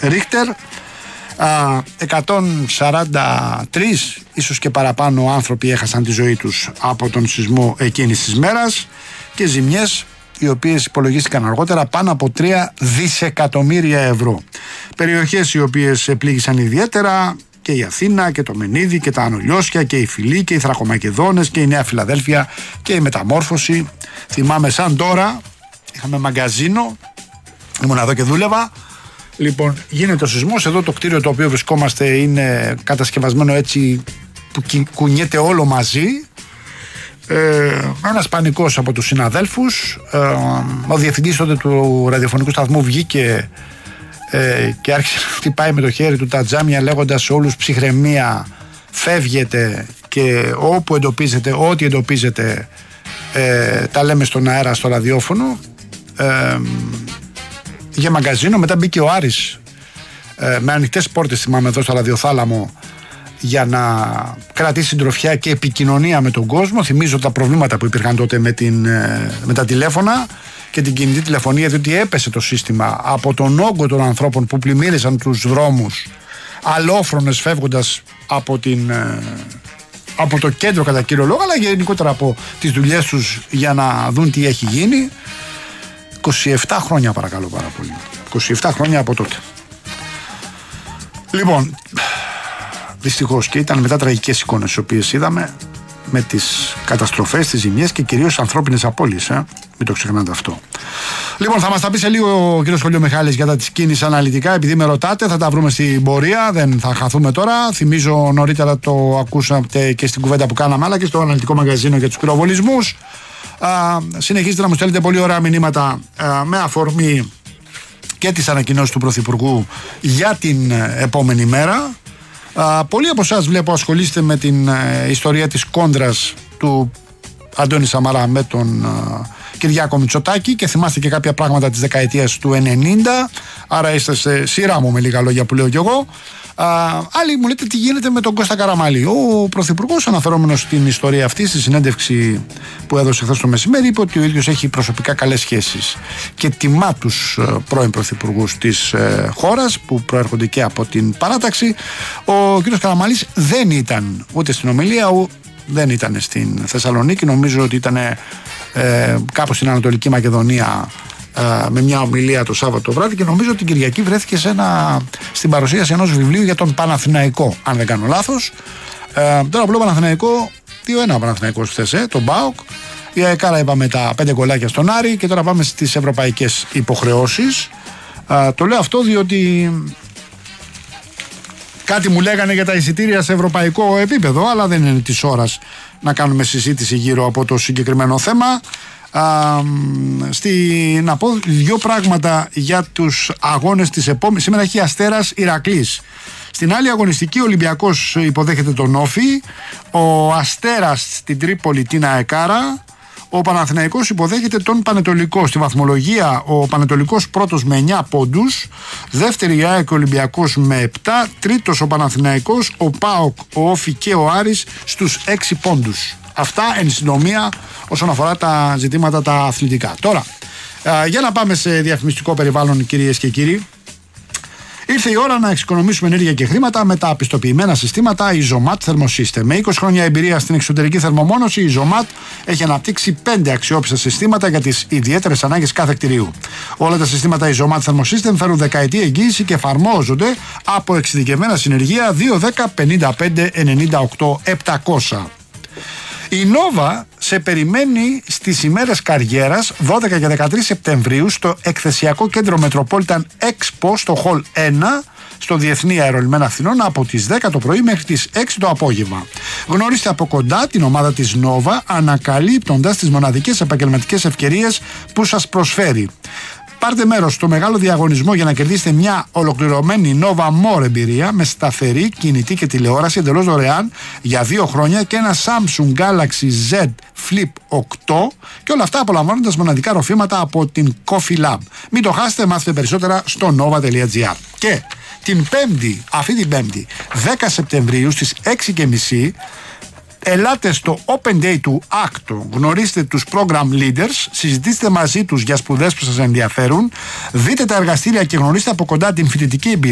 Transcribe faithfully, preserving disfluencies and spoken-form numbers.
Ρίχτερ. εκατόν σαράντα τρεις ίσως και παραπάνω άνθρωποι έχασαν τη ζωή τους από τον σεισμό εκείνης της μέρας και ζημιές οι οποίες υπολογίστηκαν αργότερα πάνω από τρία δισεκατομμύρια ευρώ. Περιοχές οι οποίες πλήγησαν ιδιαίτερα και η Αθήνα και το Μενίδη και τα Ανολιώσια και η Φυλή και οι Θρακομακεδόνες και η Νέα Φιλαδέλφια και η Μεταμόρφωση. Θυμάμαι σαν τώρα, είχαμε μαγκαζίνο, ήμουν εδώ και δούλευα. Λοιπόν, γίνεται ο σεισμός. Εδώ το κτίριο το οποίο βρισκόμαστε είναι κατασκευασμένο έτσι που κουνιέται όλο μαζί. Ε, ένας πανικός από τους συναδέλφους. Ε, ο διευθυντής τότε του ραδιοφωνικού σταθμού βγήκε ε, και άρχισε να χτυπάει με το χέρι του τα τζάμια λέγοντας σε όλους ψυχραιμία, φεύγετε και όπου εντοπίζετε, ό,τι εντοπίζετε ε, τα λέμε στον αέρα στο ραδιόφωνο. Ε, για μαγκαζίνο, μετά μπήκε ο Άρης ε, με ανοιχτές πόρτες, θυμάμαι, εδώ στο ραδιοθάλαμο για να κρατήσει συντροφιά και επικοινωνία με τον κόσμο. Θυμίζω τα προβλήματα που υπήρχαν τότε με, την, ε, με τα τηλέφωνα και την κινητή τηλεφωνία, διότι έπεσε το σύστημα από τον όγκο των ανθρώπων που πλημμύρισαν τους δρόμους αλόφρονες φεύγοντας από, την, ε, από το κέντρο κατά κύριο λόγο, αλλά γενικότερα από τις δουλειές τους για να δουν τι έχει γίνει. είκοσι επτά χρόνια παρακαλώ πάρα πολύ. είκοσι επτά χρόνια από τότε. Λοιπόν, δυστυχώς και ήταν μετά τραγικές εικόνες τις οποίες είδαμε με τις καταστροφές, τις ζημιές και κυρίως ανθρώπινες απώλειες. Ε? Μην το ξεχνάτε αυτό. Λοιπόν, θα μας τα πει σε λίγο ο κ. Σχολιομιχάλης για τα της κίνησης αναλυτικά. Επειδή με ρωτάτε, θα τα βρούμε στην πορεία. Δεν θα χαθούμε τώρα. Θυμίζω νωρίτερα το ακούσατε και στην κουβέντα που κάναμε, αλλά και στο αναλυτικό μαγαζίνο για τους πυροβολισμούς. Α, συνεχίζετε να μου στέλνετε πολύ ωραία μηνύματα α, με αφορμή και τις ανακοινώσεις του Πρωθυπουργού για την ε, επόμενη μέρα. Α, πολλοί από εσάς βλέπω ασχολείστε με την ε, ιστορία της κόντρας του Αντώνη Σαμαρά με τον ε, Κυριάκο Μητσοτάκη και θυμάστε και κάποια πράγματα της δεκαετίας του ενενήντα, άρα είστε σε σειρά μου με λίγα λόγια που λέω κι εγώ. Α, άλλοι μου λέτε τι γίνεται με τον Κώστα Καραμανλή. Ο Πρωθυπουργός, αναφερόμενος στην ιστορία αυτή, στη συνέντευξη που έδωσε χθες το μεσημέρι, είπε ότι ο ίδιος έχει προσωπικά καλές σχέσεις και τιμά τους πρώην πρωθυπουργούς της ε, χώρας που προέρχονται και από την παράταξη. Ο κ. Καραμανλής δεν ήταν ούτε στην ομιλία, ο, δεν ήταν στην Θεσσαλονίκη. Νομίζω ότι ήταν ε, κάπου στην Ανατολική Μακεδονία με μια ομιλία το Σάββατο βράδυ και νομίζω ότι την Κυριακή βρέθηκε σε ένα, στην παρουσίαση ενός βιβλίου για τον Παναθηναϊκό, αν δεν κάνω λάθος. Ε, τώρα απλό Παναθηναϊκό, δύο ένα ο Παναθηναϊκός χθες, ε, τον ΠΑΟΚ. Η ΑΕΚΑΡΑ είπαμε τα πέντε γκολάκια στον Άρη και τώρα πάμε στις ευρωπαϊκές υποχρεώσεις. Ε, το λέω αυτό διότι κάτι μου λέγανε για τα εισιτήρια σε ευρωπαϊκό επίπεδο, αλλά δεν είναι της ώρας να κάνουμε συζήτηση γύρω από το συγκεκριμένο θέμα. Α, στη, να πω δύο πράγματα για τους αγώνες της επόμενης. Σήμερα έχει Αστέρας Ηρακλής. Στην άλλη αγωνιστική ο Ολυμπιακός υποδέχεται τον Όφη, ο Αστέρας στην Τρίπολη την ΑΕΚΑΡΑ, ο Παναθηναϊκός υποδέχεται τον Πανετολικό. Στη βαθμολογία ο Πανετολικός πρώτος με εννιά πόντους, δεύτερη η ΑΕΚ, ο Ολυμπιακός με επτά, τρίτος ο Παναθηναϊκός, ο ΠΑΟΚ, ο Όφη και ο Άρης στους έξι πόντους. Αυτά εν συντομία όσον αφορά τα ζητήματα τα αθλητικά. Τώρα, α, για να πάμε σε διαφημιστικό περιβάλλον, κυρίες και κύριοι. Ήρθε η ώρα να εξοικονομήσουμε ενέργεια και χρήματα με τα πιστοποιημένα συστήματα Isomat Thermosystem. Με είκοσι χρόνια εμπειρία στην εξωτερική θερμομόνωση, η Isomat έχει αναπτύξει πέντε αξιόπιστα συστήματα για τις ιδιαίτερες ανάγκες κάθε κτηρίου. Όλα τα συστήματα Isomat Thermosystem φέρουν δεκαετή εγγύηση και εφαρμόζονται από εξειδικευμένα συνεργεία δύο δέκα πενήντα πέντε ενενήντα οκτώ επτακόσια. Η Νόβα σε περιμένει στις ημέρες Καριέρας δώδεκα και δεκατρείς Σεπτεμβρίου στο εκθεσιακό κέντρο Metropolitan Expo στο Hall ένα στο Διεθνή Αερολιμένα Αθηνών από τις δέκα το πρωί μέχρι τις έξι το απόγευμα. Γνωρίστε από κοντά την ομάδα της Νόβα ανακαλύπτοντας τις μοναδικές επαγγελματικές ευκαιρίες που σας προσφέρει. Πάρτε μέρος στο μεγάλο διαγωνισμό για να κερδίσετε μια ολοκληρωμένη Nova More εμπειρία με σταθερή, κινητή και τηλεόραση εντελώς δωρεάν για δύο χρόνια και ένα Samsung Galaxy Z Flip οκτώ και όλα αυτά απολαμβάνοντας μοναδικά ροφήματα από την Coffee Lab. Μην το χάσετε, μάθετε περισσότερα στο nova τελεία gr. Και την Πέμπτη, αυτή την Πέμπτη, δέκα Σεπτεμβρίου στις έξι και μισή, ελάτε στο Open Day του Άκτο, γνωρίστε τους Program Leaders, συζητήστε μαζί τους για σπουδές που σας ενδιαφέρουν, δείτε τα εργαστήρια και γνωρίστε από κοντά την φοιτητική εμπειρία.